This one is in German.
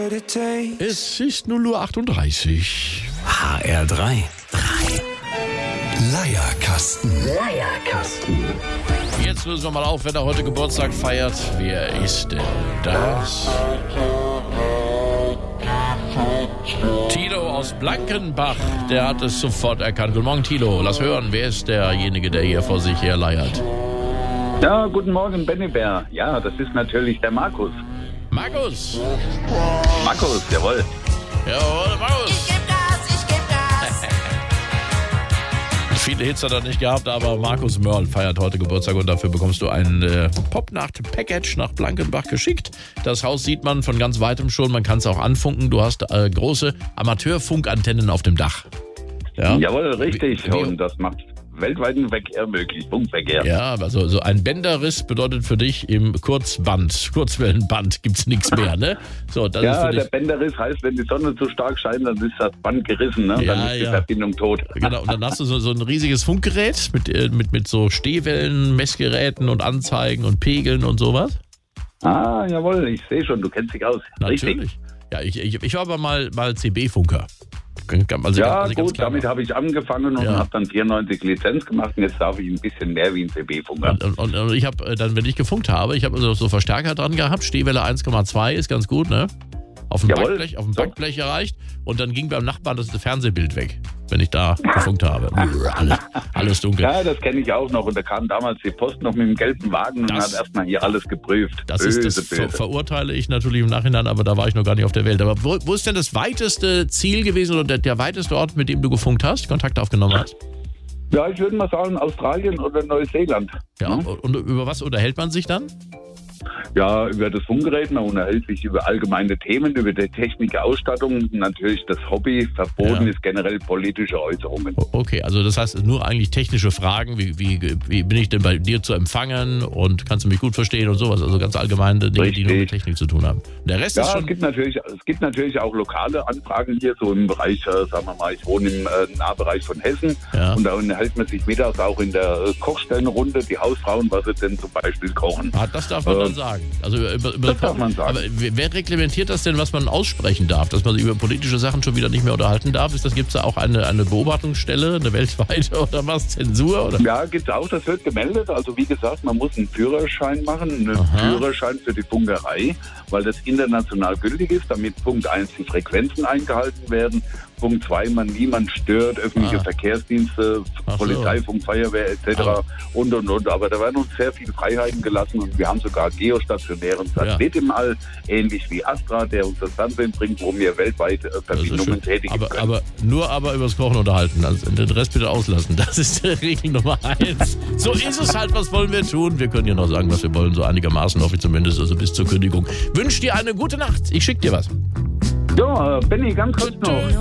Es ist 0:38 Uhr. HR3. Leierkasten. Jetzt lösen wir mal auf, wer da heute Geburtstag feiert. Wer ist denn das? Tilo aus Blankenbach, der hat es sofort erkannt. Guten Morgen, Tilo. Lass hören, wer ist derjenige, der hier vor sich her leiert? Ja, guten Morgen, Benny Bär. Ja, das ist natürlich der Markus. Markus! Markus, jawohl. Jawohl, Markus! Viele Hits hat er nicht gehabt, aber Markus Mörl feiert heute Geburtstag und dafür bekommst du ein Popnacht-Package nach Blankenbach geschickt. Das Haus sieht man von ganz weitem schon, man kann es auch anfunken. Du hast große Amateurfunkantennen auf dem Dach. Ja? Jawohl, richtig. Und das macht weltweiten Verkehr möglich, Funkverkehr. Ja, also so ein Bänderriss bedeutet für dich im Kurzwellenband gibt's nichts mehr, ne? So, das ist für dich. Der Bänderriss heißt, wenn die Sonne zu stark scheint, dann ist das Band gerissen, ne? Ja, dann ist die Verbindung tot. Genau, und dann hast du so ein riesiges Funkgerät mit so Stehwellen, Messgeräten und Anzeigen und Pegeln und sowas. Ah, jawohl, ich sehe schon, du kennst dich aus. Natürlich. Richtig. Ja, ich war aber mal CB-Funker. Gut, damit habe ich angefangen und habe dann 94 Lizenz gemacht und jetzt darf ich ein bisschen mehr wie ein CB-Funker. Und ich habe dann, wenn ich gefunkt habe, ich habe also so Verstärker dran gehabt, Stehwelle 1,2 ist ganz gut, ne? Auf dem Backblech erreicht und dann ging beim Nachbarn das Fernsehbild weg, wenn ich da gefunkt habe. Alles dunkel. Ja, das kenne ich auch noch und da kam damals die Post noch mit dem gelben Wagen und hat erstmal hier alles geprüft. Das verurteile ich natürlich im Nachhinein, aber da war ich noch gar nicht auf der Welt. Aber wo ist denn das weiteste Ziel gewesen oder der weiteste Ort, mit dem du gefunkt hast, Kontakt aufgenommen hast? Ja, ich würde mal sagen Australien oder Neuseeland. Ja, und über was unterhält man sich dann? Ja, über das Funkgerät, man unterhält sich über allgemeine Themen, über die Technik, Ausstattung, natürlich das Hobby, verboten ist generell politische Äußerungen. Okay, also das heißt nur eigentlich technische Fragen, wie bin ich denn bei dir zu empfangen und kannst du mich gut verstehen und sowas, also ganz allgemeine Dinge, die nur mit Technik zu tun haben. Der Rest ist schon... Es gibt natürlich auch lokale Anfragen hier, so im Bereich, sagen wir mal, ich wohne im Nahbereich von Hessen und da unterhält man sich mittags auch in der Kochstellenrunde, die Hausfrauen, was sie denn zum Beispiel kochen. Das darf man dann sagen. Also das darf man sagen. Aber wer reglementiert das denn, was man aussprechen darf? Dass man sich über politische Sachen schon wieder nicht mehr unterhalten darf? Gibt es da auch eine Beobachtungsstelle, eine weltweite oder was? Zensur? Oder? Ja, gibt es auch. Das wird gemeldet. Also wie gesagt, man muss einen Führerschein machen. Einen Führerschein für die Funkerei, weil das international gültig ist. Damit Punkt 1 die Frequenzen eingehalten werden. Punkt 2, man niemand stört, öffentliche Verkehrsdienste, Polizeifunk, Feuerwehr etc. Und. Aber da werden uns sehr viele Freiheiten gelassen und wir haben sogar geostationären Satellit im All, ähnlich wie Astra, der uns das Fernsehen bringt, wo wir weltweit Verbindungen tätigen können. Aber übers Kochen unterhalten, also den Rest bitte auslassen. Das ist Regel Nummer 1. So ist es halt, was wollen wir tun? Wir können ja noch sagen, was wir wollen, so einigermaßen, hoffe ich zumindest, also bis zur Kündigung. Wünsch dir eine gute Nacht, ich schick dir was. Ja, Benni, ganz kurz noch.